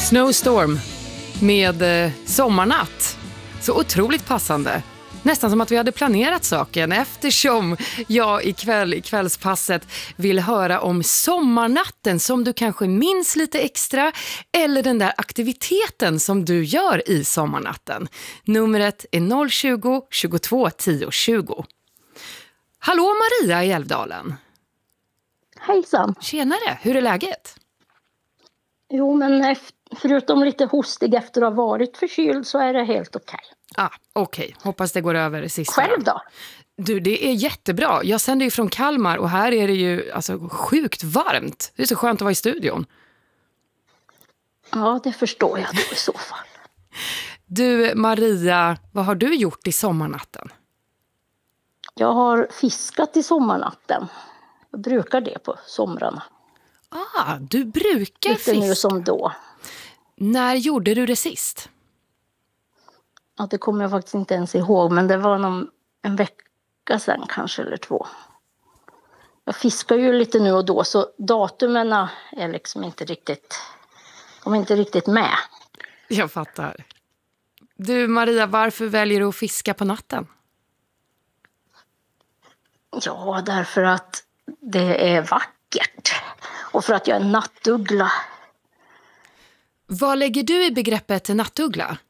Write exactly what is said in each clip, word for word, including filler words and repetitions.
Snowstorm med eh, Sommarnatt. Så otroligt passande. Nästan som att vi hade planerat saken, eftersom jag ikväll i kvällspasset vill höra om sommarnatten som du kanske minns lite extra, eller den där aktiviteten som du gör i sommarnatten. Numret är noll tjugo, tjugotvå, tio, tjugo. Hallå Maria i Älvdalen. Hejsan. Tjenare, hur är läget? Jo, men efter, förutom lite hostig efter att ha varit förkyld så är det helt okej. Ah, okej. Okay. Hoppas det går över det sista. Själv då? Du, det är jättebra. Jag sänder ju från Kalmar och här är det ju alltså sjukt varmt. Det är så skönt att vara i studion. Ja, det förstår jag då i så fall. Du, Maria, vad har du gjort i sommarnatten? Jag har fiskat i sommarnatten. Jag brukar det på somrarna. Ah, du brukar Lite fiska. nu som då. När gjorde du det sist? Ja, det kommer jag faktiskt inte ens ihåg, men det var någon, en vecka sedan kanske eller två. Jag fiskar ju lite nu och då, så datumen är liksom inte riktigt, de är inte riktigt med. Jag fattar. Du Maria, varför väljer du att fiska på natten? Ja, därför att det är vackert. Och för att jag är nattuggla. Vad lägger du i begreppet nattuggla?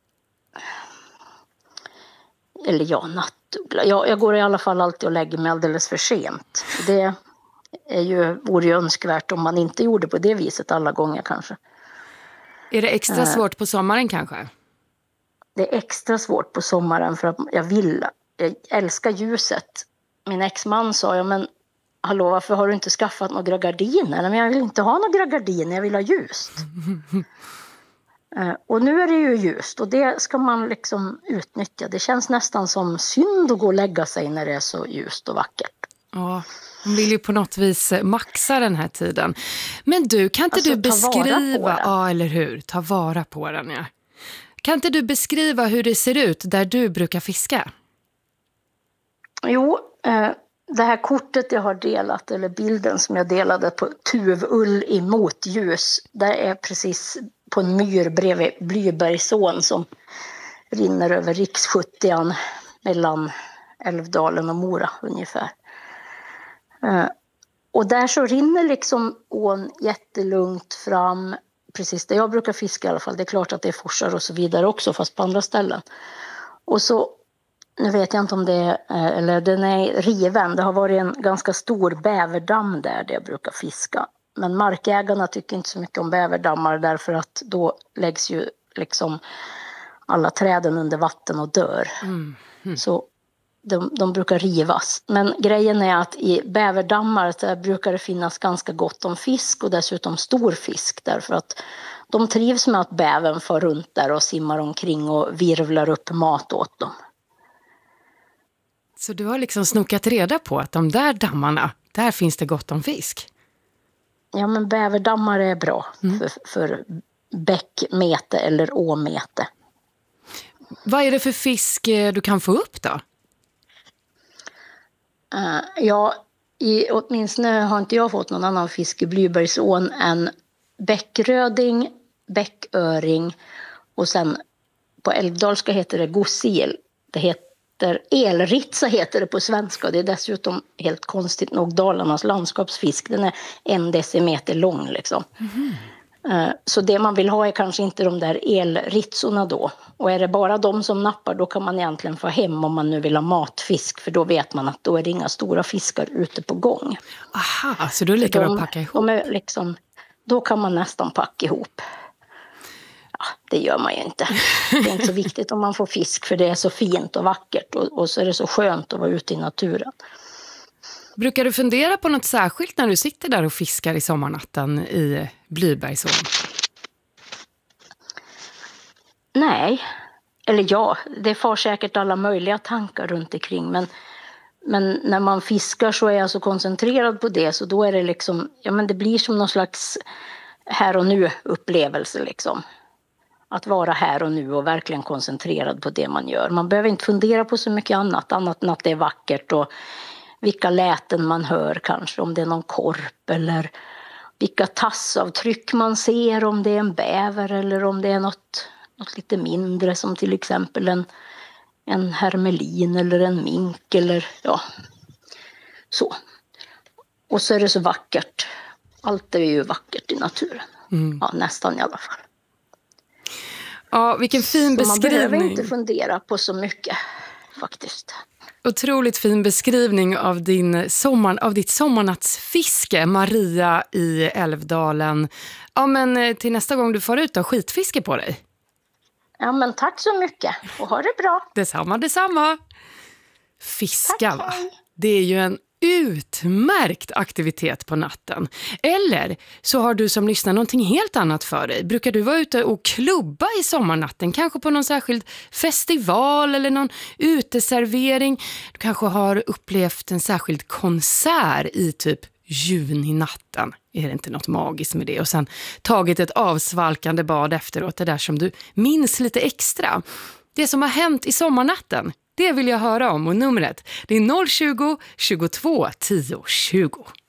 Eller ja, nattuggla. Jag, jag går i alla fall alltid och lägger mig alldeles för sent. Det är ju, vore ju önskvärt om man inte gjorde på det viset alla gånger kanske. Är det extra svårt på sommaren kanske? Det är extra svårt på sommaren för att jag vill, jag älskar ljuset. Min exman sa, ja men hallå, varför har du inte skaffat några gardiner? Men jag vill inte ha några gardiner, jag vill ha ljust. Och nu är det ju ljust och det ska man liksom utnyttja. Det känns nästan som synd att gå och lägga sig när det är så ljust och vackert. Ja, man vill ju på något vis maxa den här tiden. Men du, kan inte alltså, du beskriva... Ja, eller hur? Ta vara på den, ja. Kan inte du beskriva hur det ser ut där du brukar fiska? Jo, eh, det här kortet jag har delat, eller bilden som jag delade på Tuvull i motljus, där är precis på en myr bredvid Blybergsån som rinner över riks sjuttio mellan Älvdalen och Mora ungefär. Eh, och där så rinner liksom ån jättelugnt fram, precis där jag brukar fiska i alla fall. Det är klart att det är forsar och så vidare också, fast på andra ställen. Och så, nu vet jag inte om det är, eller den är riven. Det har varit en ganska stor bäverdamm där, där jag brukar fiska. Men markägarna tycker inte så mycket om bäverdammar därför att då läggs ju liksom alla träden under vatten och dör. Mm. Mm. Så de, de brukar rivas. Men grejen är att i bäverdammar så brukar det finnas ganska gott om fisk och dessutom stor fisk. Därför att de trivs med att bävern far runt där och simmar omkring och virvlar upp mat åt dem. Så du har liksom snokat reda på att de där dammarna, där finns det gott om fisk? Ja, men bäverdammar är bra mm. för, för bäckmete eller åmete. Vad är det för fisk du kan få upp då? Uh, ja, i, åtminstone har inte jag fått någon annan fisk i Blybergsån än bäckröding, bäcköring och sen på älvdalska heter det gossil. Det heter elritsa heter det på svenska. Det är dessutom helt konstigt nog Dalarnas landskapsfisk. Den är en decimeter lång liksom. Mm. Så det man vill ha är kanske inte de där elritsorna då. Och är det bara de som nappar, då kan man egentligen få hem om man nu vill ha matfisk. För då vet man att då är det inga stora fiskar ute på gång. Aha, så då är det lika bra att packa ihop. De är liksom, då kan man nästan packa ihop. Ja, det gör man ju inte. Det är inte så viktigt om man får fisk för det är så fint och vackert. Och, och så är det så skönt att vara ute i naturen. Brukar du fundera på något särskilt när du sitter där och fiskar i sommarnatten i Blybergsån? Nej, eller ja, det får säkert alla möjliga tankar runt omkring. Men, men när man fiskar så är jag så koncentrerad på det så då är det liksom, ja men det blir som någon slags här och nu upplevelse liksom. Att vara här och nu och verkligen koncentrerad på det man gör. Man behöver inte fundera på så mycket annat, annat än att det är vackert och vilka läten man hör kanske, om det är någon korp eller vilka tassavtryck man ser, om det är en bäver eller om det är något, något lite mindre som till exempel en, en hermelin eller en mink eller ja, så. Och så är det så vackert. Allt är ju vackert i naturen. Mm. Ja, nästan i alla fall. Ja, vilken fin så beskrivning. Man behöver inte fundera på så mycket faktiskt. Otroligt fin beskrivning av, din sommar, av ditt sommarnattsfiske, Maria i Älvdalen. Ja, men till nästa gång du får ut då, skitfiske på dig. Ja, men tack så mycket och ha det bra. Detsamma, detsamma. Fiska, tack, va? Hej. Det är ju en utmärkt aktivitet på natten. Eller så har du som lyssnar någonting helt annat för dig. Brukar du vara ute och klubba i sommarnatten? Kanske på någon särskild festival eller någon uteservering. Du kanske har upplevt en särskild konsert i typ juninatten. Är det inte något magiskt med det? Och sen tagit ett avsvalkande bad efteråt. Det där som du minns lite extra. Det som har hänt i sommarnatten. Det vill jag höra om, och numret det är noll tjugo, tjugotvå, tio, tjugo.